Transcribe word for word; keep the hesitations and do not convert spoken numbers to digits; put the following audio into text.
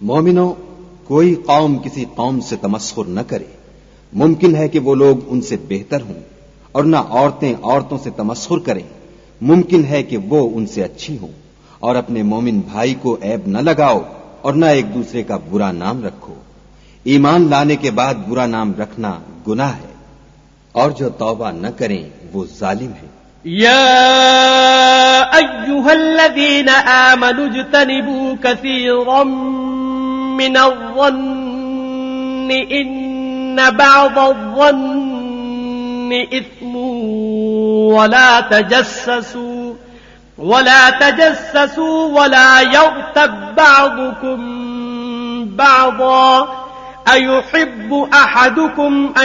मोमिनो, कोई कौम किसी कौम से तमस्खुर न करे। मुमकिन है कि वो लोग उनसे बेहतर हों, और न औरतें औरतों से तमस्खुर करें। मुमकिन है कि वो उनसे अच्छी हों। और अपने मोमिन भाई को ऐब न लगाओ और न एक दूसरे का बुरा नाम रखो। ईमान लाने के बाद बुरा नाम रखना गुनाह है, और जो तौबा न करें वो जालिम है। या अय्युहल्लज़ीन आमनू इज्तनिबू कसीरम मिनज़्ज़न्नि इन्न बअज़-ज़न्नि इस्मुन वला तजस्ससू वला तजस्ससू वला यग़्तब बअज़ुकुम बअज़ा अयुहिब्बु अहदुकुम